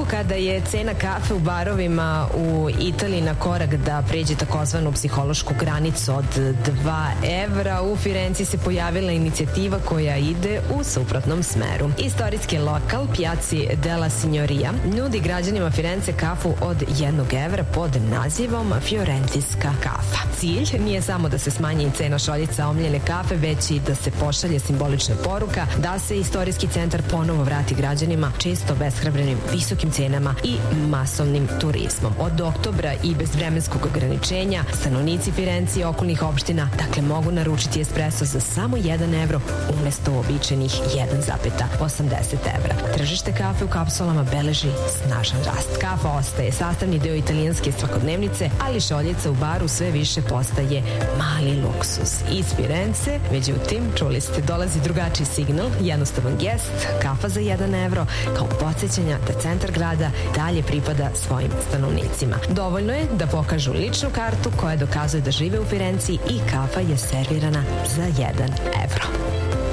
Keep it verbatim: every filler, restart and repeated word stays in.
kada je cena kafe u barovima u Italiji na korak da pređe takozvanu psihološku granicu od dva evra, u Firenci se pojavila inicijativa koja ide u suprotnom smeru. Istorijski lokal Piazzi della Signoria nudi građanima Firence kafu od jednog evra pod nazivom Fiorentinska kafa. Cilj nije samo da se smanji cena šoljica omljene kafe, već i da se pošalje simbolična poruka da se istorijski centar ponovo vrati građanima često beshrabrenim visokim cenama i masovnim turizmom. Od oktobra i bez vremenskog ograničenja stanovnici Firenci i okolnih opština dakle mogu naručiti espresso za samo jedan evro umesto uobičajenih jedan zarez osamdeset evra. Tržište kafe u kapsulama beleži snažan rast. Kafa ostaje sastavni deo italijanske svakodnevnice, ali šoljica u baru sve više postaje mali luksuz. Iz Firence, međutim, čuli ste, dolazi drugačiji signal, jednostavan gest, kafa za jedan evro, kao podsjećanja da centar grada dalje pripada svojim stanovnicima. Dovoljno je da pokažu ličnu kartu koja dokazuje da žive u Firenci i kafa je servirana za jedan evro.